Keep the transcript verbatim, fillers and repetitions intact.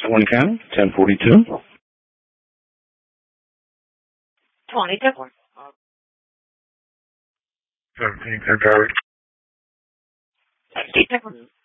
Owen County, ten forty-two. twenty-two. seventeen, ten Charlie. fifty-two.